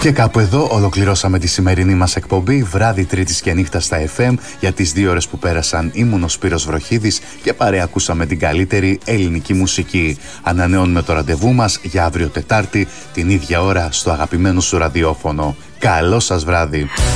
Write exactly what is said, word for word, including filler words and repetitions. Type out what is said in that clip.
Και κάπου εδώ ολοκληρώσαμε τη σημερινή μας εκπομπή βράδυ Τρίτης και νύχτα στα εφ εμ. Για τις δύο ώρες που πέρασαν ήμουν ο Σπύρος Βροχίδης και παρέα ακούσαμε την καλύτερη ελληνική μουσική. Ανανεώνουμε το ραντεβού μας για αύριο Τετάρτη την ίδια ώρα στο αγαπημένο σου ραδιόφωνο. Καλό σας βράδυ!